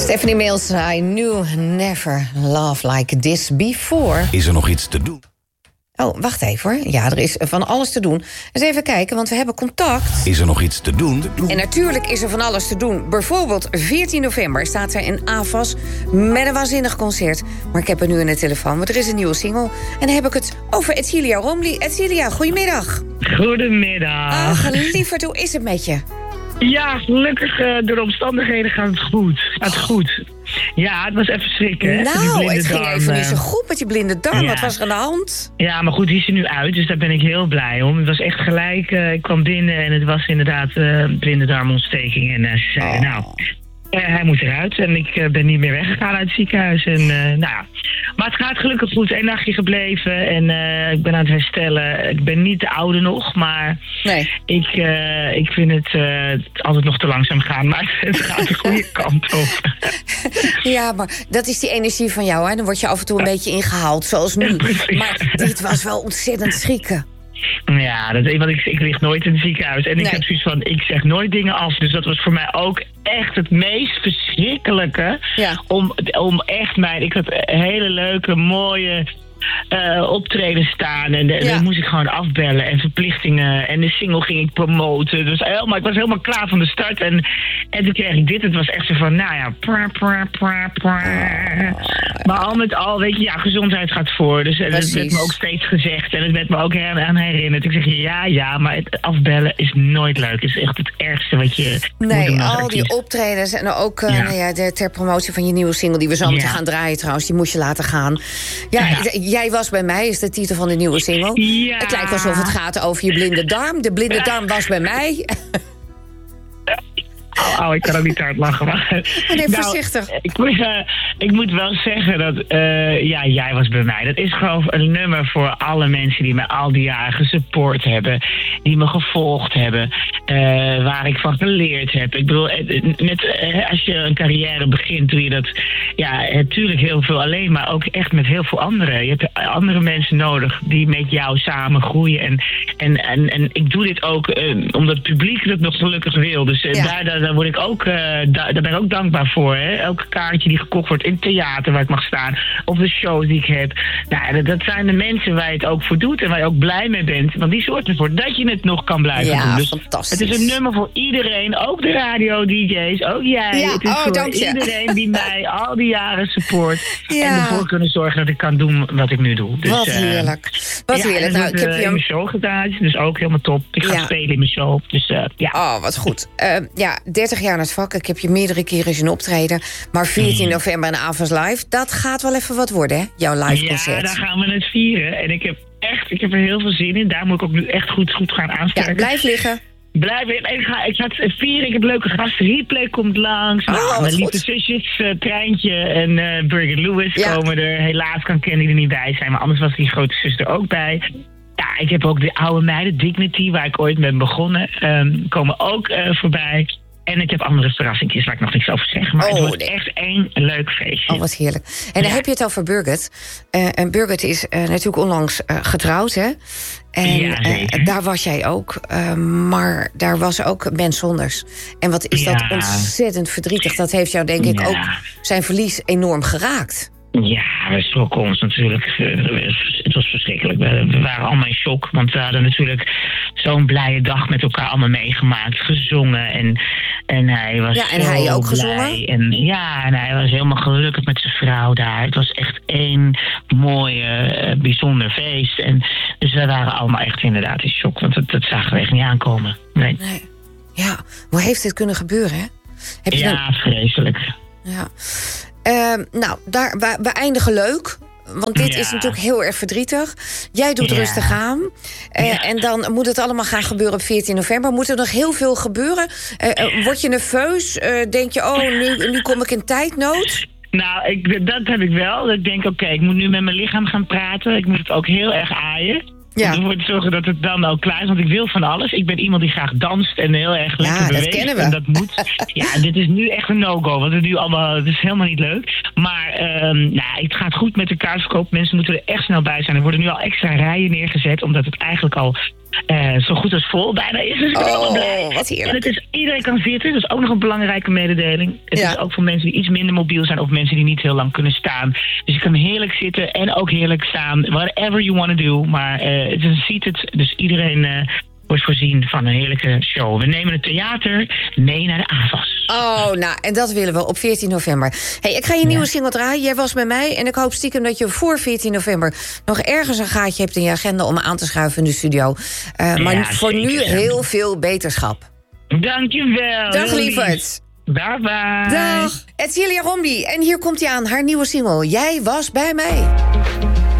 Stephanie Mills, I knew never love like this before. Is er nog iets te doen? Oh, wacht even hoor. Ja, er is van alles te doen. Eens even kijken, want we hebben contact. Is er nog iets te doen? En natuurlijk is er van alles te doen. Bijvoorbeeld 14 november staat zij in AFAS met een waanzinnig concert. Maar ik heb er nu aan de telefoon, want er is een nieuwe single. En dan heb ik het over Edcilia Romli. Edcilia, goedemiddag. Goedemiddag. Ach, lieverd, hoe is het met je? Ja, gelukkig door de omstandigheden gaat het goed. Ja, het was even schrikken. Hè? Nou, het ging even niet zo goed met je blinde darm. Ja. Wat was er aan de hand? Ja, maar goed, die is er nu uit, dus daar ben ik heel blij om. Het was echt gelijk, ik kwam binnen en het was inderdaad blinde darmontsteking. En ze zeiden, hij moet eruit. En ik ben niet meer weggegaan uit het ziekenhuis. En, maar het gaat gelukkig goed. 1 nachtje gebleven en ik ben aan het herstellen. Ik ben niet de oude nog, maar Nee. ik vind het altijd nog te langzaam gaan. Maar het gaat de goede kant op. Ja, maar dat is die energie van jou, hè? Dan word je af en toe een beetje ingehaald, zoals nu. Precies. Maar dit was wel ontzettend schrikken. Ja, want ik lig nooit in het ziekenhuis. En ik heb zoiets van, ik zeg nooit dingen af. Dus dat was voor mij ook echt het meest verschrikkelijke. Ja. Om echt ik had hele leuke, mooie optreden staan. En dat moest ik gewoon afbellen. En verplichtingen. En de single ging ik promoten. Dus ik was helemaal klaar van de start. En toen kreeg ik dit. Het was echt zo van, Maar al met al, weet je, gezondheid gaat voor. Dus dat werd me ook steeds gezegd. En het werd me ook aan herinnerd. Ik zeg, ja, maar het afbellen is nooit leuk. Het is echt het ergste wat je moet doen als al die optredens en ook ter promotie van je nieuwe single... die we zo moeten gaan draaien trouwens, die moest je laten gaan. Ja. Jij was bij mij, is de titel van de nieuwe single. Ja. Het lijkt alsof het gaat over je blinde darm. De blinde darm was bij mij. Ik kan ook niet hard lachen. Maar, nee, voorzichtig. Ik moet wel zeggen dat... jij was bij mij. Dat is gewoon een nummer voor alle mensen die me al die jaren gesupport hebben. Die me gevolgd hebben. Waar ik van geleerd heb. Ik bedoel, als je een carrière begint, doe je dat... Ja, natuurlijk heel veel alleen, maar ook echt met heel veel anderen. Je hebt andere mensen nodig die met jou samen groeien. En ik doe dit ook omdat het publiek het nog gelukkig wil. Dus daar word ik ook, daar ben ik ook dankbaar voor. Hè? Elke kaartje die gekocht wordt in het theater waar ik mag staan. Of de shows die ik heb. Nou, dat zijn de mensen waar je het ook voor doet. En waar je ook blij mee bent. Want die zorgt ervoor dat je het nog kan blijven doen. Dus fantastisch. Het is een nummer voor iedereen. Ook de radio-dj's. Ook jij. Ja, het is voor iedereen die mij al die jaren support. Ja. En ervoor kunnen zorgen dat ik kan doen wat ik nu doe. Dus, wat heerlijk. Wat heerlijk. Nou, ik heb je in mijn show gedaan. Dus ook helemaal top. Ik ga spelen in mijn show. Dus Oh, wat goed. 30 jaar in het vak. Ik heb je meerdere keren zien optreden. Maar 14 november in AFAS Live. Dat gaat wel even wat worden, hè? Jouw live concert. Ja, daar gaan we het vieren. En ik heb er heel veel zin in. Daar moet ik ook nu echt goed gaan aansterken. Ja, blijf liggen. Ik ga het vieren. Ik heb leuke gasten. Replay komt langs. Mijn lieve zusjes, Treintje en Birgit Lewis komen er. Helaas kan Kenny er niet bij zijn. Maar anders was die grote zus er ook bij. Ja, ik heb ook de oude meiden, Dignity, waar ik ooit ben begonnen. Komen ook voorbij. En ik heb andere verrassingjes waar ik nog niks over zeg. Maar het wordt echt één leuk feestje. Oh, wat heerlijk. En dan heb je het over Birgit. En Birgit is natuurlijk onlangs getrouwd, hè? En daar was jij ook. Maar daar was ook Ben Sonders. En wat is dat ontzettend verdrietig. Dat heeft jou denk ik ook zijn verlies enorm geraakt. Ja, we schrokken ons natuurlijk. Het was verschrikkelijk. We waren allemaal in shock. Want we hadden natuurlijk zo'n blije dag met elkaar allemaal meegemaakt. Gezongen. En hij was hij ook blij. gezongen? En hij was helemaal gelukkig met zijn vrouw daar. Het was echt één mooie, bijzonder feest. En dus we waren allemaal echt inderdaad in shock. Want dat zagen we echt niet aankomen. Nee. Ja, hoe heeft dit kunnen gebeuren, hè? Vreselijk. Ja. We eindigen leuk. Want dit is natuurlijk heel erg verdrietig. Jij doet rustig aan. En dan moet het allemaal gaan gebeuren op 14 november. Moet er nog heel veel gebeuren? Word je nerveus? Denk je, nu kom ik in tijdnood? Nou, dat heb ik wel. Ik denk, oké, ik moet nu met mijn lichaam gaan praten. Ik moet het ook heel erg aaien. Ja. Om ervoor te zorgen dat het dan ook klaar is. Want ik wil van alles. Ik ben iemand die graag danst en heel erg lekker beweegt. Dat kennen we. En dat moet. Ja, dit is nu echt een no-go. Want het is helemaal niet leuk. Maar het gaat goed met de kaartverkoop. Mensen moeten er echt snel bij zijn. Er worden nu al extra rijen neergezet. Omdat het eigenlijk al zo goed als vol bijna is. Dus ik ben allemaal blij. Wat heerlijk. En iedereen kan zitten, dat is ook nog een belangrijke mededeling. Het is ook voor mensen die iets minder mobiel zijn of mensen die niet heel lang kunnen staan. Dus je kan heerlijk zitten en ook heerlijk staan. Whatever you want to do. Maar het is een seated, dus iedereen wordt voorzien van een heerlijke show. We nemen het theater mee naar de AVAS. Oh, nou, en dat willen we op 14 november. Hey, ik ga je nieuwe single draaien. Jij was met mij en ik hoop stiekem dat je voor 14 november... nog ergens een gaatje hebt in je agenda om me aan te schuiven in de studio. Maar voor nu heel veel beterschap. Dankjewel. Dag, lieverd. Bye bye. Dag. Edcilia Rombi. En hier komt hij aan, haar nieuwe single. Jij was bij mij.